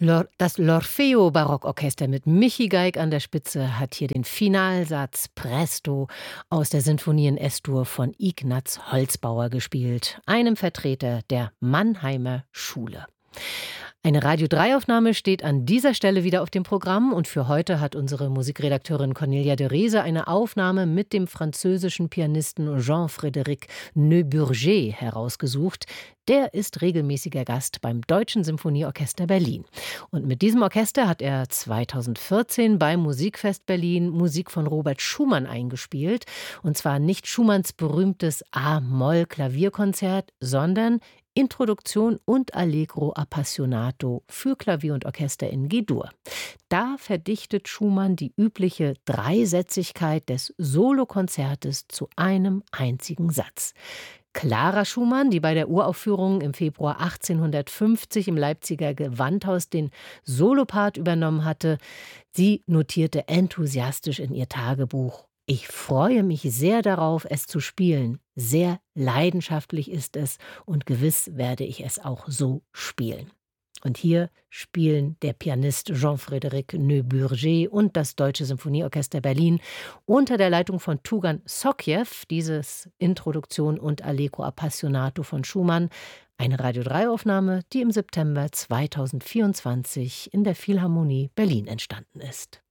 Das L'Orfeo Barockorchester mit Michi Geig an der Spitze hat hier den Finalsatz Presto aus der Sinfonie in S-Dur von Ignaz Holzbauer gespielt, einem Vertreter der Mannheimer Schule. Eine Radio-3-Aufnahme steht an dieser Stelle wieder auf dem Programm und für heute hat unsere Musikredakteurin Cornelia de Reze eine Aufnahme mit dem französischen Pianisten Jean-Frédéric Neuburger herausgesucht. Der ist regelmäßiger Gast beim Deutschen Symphonieorchester Berlin. Und mit diesem Orchester hat er 2014 beim Musikfest Berlin Musik von Robert Schumann eingespielt. Und zwar nicht Schumanns berühmtes A-Moll-Klavierkonzert, sondern Introduktion und Allegro Appassionato für Klavier und Orchester in G-Dur. Da verdichtet Schumann die übliche Dreisätzigkeit des Solokonzertes zu einem einzigen Satz. Clara Schumann, die bei der Uraufführung im Februar 1850 im Leipziger Gewandhaus den Solopart übernommen hatte, sie notierte enthusiastisch in ihr Tagebuch: Ich freue mich sehr darauf, es zu spielen. Sehr leidenschaftlich ist es und gewiss werde ich es auch so spielen. Und hier spielen der Pianist Jean-Frédéric Neuburger und das Deutsche Symphonieorchester Berlin unter der Leitung von Tugan Sokjew dieses Introduktion und Allegro Appassionato von Schumann. Eine Radio-3-Aufnahme, die im September 2024 in der Philharmonie Berlin entstanden ist.